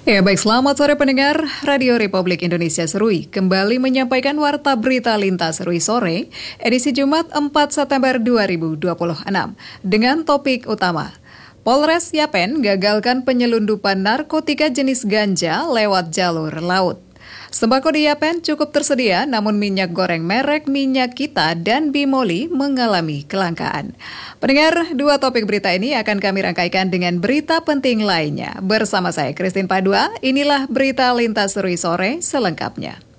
Ya baik, selamat sore pendengar Radio Republik Indonesia Serui. Kembali menyampaikan Warta Berita Lintas Serui Sore, edisi Jumat 4 September 2026. Dengan topik utama, Polres Yapen gagalkan penyelundupan narkotika jenis ganja lewat jalur laut. Sembako di Yapen cukup tersedia, namun minyak goreng merek Minyak Kita dan Bimoli mengalami kelangkaan. Pendengar, dua topik berita ini akan kami rangkaikan dengan berita penting lainnya. Bersama saya, Christine Padua, inilah Berita Lintas Serui Sore selengkapnya.